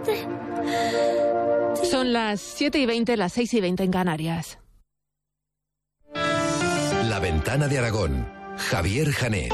Son las 7:20, las 6:20 en Canarias. La Ventana de Aragón. Javier Jané.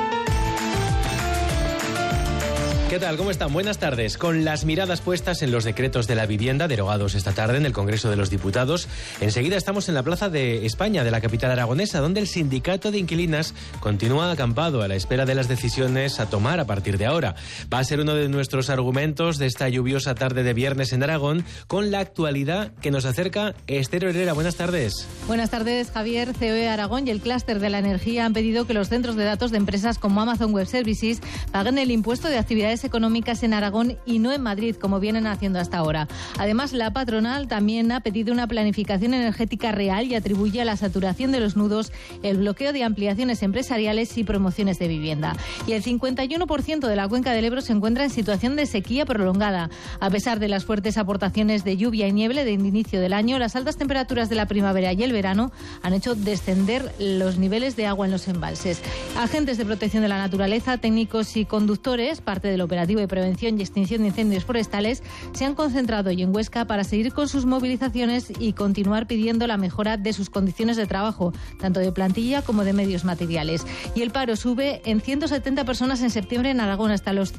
¿Qué tal? ¿Cómo están? Buenas tardes. Con las miradas puestas en los decretos de la vivienda derogados esta tarde en el Congreso de los Diputados, enseguida estamos en la Plaza de España de la capital aragonesa, donde el sindicato de inquilinas continúa acampado a la espera de las decisiones a tomar a partir de ahora. Va a ser uno de nuestros argumentos de esta lluviosa tarde de viernes en Aragón, con la actualidad que nos acerca Esther Herrera. Buenas tardes. Buenas tardes, Javier. COE Aragón y el Clúster de la Energía han pedido que los centros de datos de empresas como Amazon Web Services paguen el impuesto de actividades económicas en Aragón y no en Madrid, como vienen haciendo hasta ahora. Además, la patronal también ha pedido una planificación energética real y atribuye a la saturación de los nudos el bloqueo de ampliaciones empresariales y promociones de vivienda. Y el 51% de la cuenca del Ebro se encuentra en situación de sequía prolongada. A pesar de las fuertes aportaciones de lluvia y nieve de inicio del año, las altas temperaturas de la primavera y el verano han hecho descender los niveles de agua en los embalses. Agentes de protección de la naturaleza, técnicos y conductores, parte del operativo de prevención y extinción de incendios forestales, se han concentrado hoy en Huesca para seguir con sus movilizaciones y continuar pidiendo la mejora de sus condiciones de trabajo, tanto de plantilla como de medios materiales. Y el paro sube en 170 personas en septiembre en Aragón, hasta los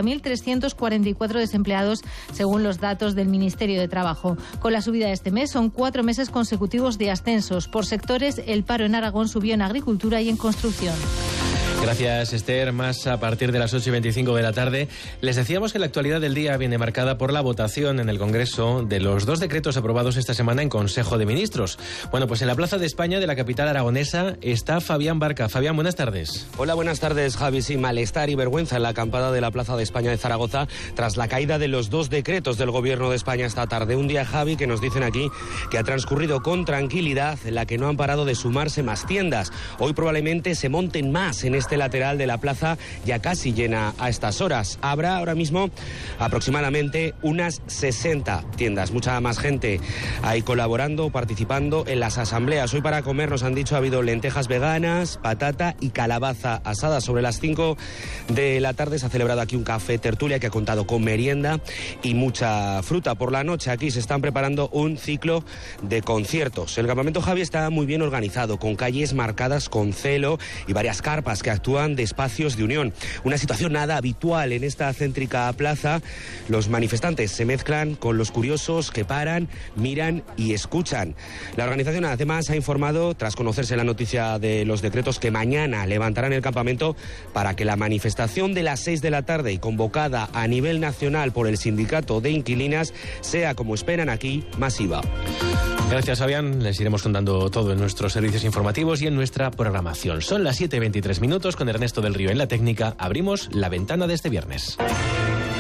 50.344 desempleados, según los datos del Ministerio de Trabajo. Con la subida de este mes, son 4 meses consecutivos de ascensos. Por sectores, el paro en Aragón subió en agricultura y en construcción. Gracias, Esther. Más a partir de las 8:25 de la tarde. Les decíamos que la actualidad del día viene marcada por la votación en el Congreso de los 2 decretos aprobados esta semana en Consejo de Ministros. Bueno, pues en la Plaza de España de la capital aragonesa está Fabián Barca. Fabián, buenas tardes. Hola, buenas tardes, Javi. Sí, malestar y vergüenza en la acampada de la Plaza de España de Zaragoza tras la caída de los 2 decretos del Gobierno de España esta tarde. Un día, Javi, que nos dicen aquí que ha transcurrido con tranquilidad, en la que no han parado de sumarse más tiendas. Hoy probablemente se monten más en este lateral de la plaza, ya casi llena a estas horas. Habrá ahora mismo aproximadamente unas 60 tiendas, mucha más gente ahí colaborando, participando en las asambleas. Hoy para comer, nos han dicho, ha habido lentejas veganas, patata y calabaza asada. Sobre las 5 de la tarde se ha celebrado aquí un café tertulia que ha contado con merienda y mucha fruta. Por la noche aquí se están preparando un ciclo de conciertos. El campamento, Javi, está muy bien organizado, con calles marcadas con celo y varias carpas que actúan de espacios de unión. Una situación nada habitual en esta céntrica plaza. Los manifestantes se mezclan con los curiosos que paran, miran y escuchan. La organización además ha informado, tras conocerse la noticia de los decretos, que mañana levantarán el campamento para que la manifestación de las 6 de la tarde, convocada a nivel nacional por el sindicato de inquilinas, sea, como esperan aquí, masiva. Gracias, Fabián. Les iremos contando todo en nuestros servicios informativos y en nuestra programación. Son las 7:23 minutos. Con Ernesto del Río en la técnica, abrimos la ventana de este viernes.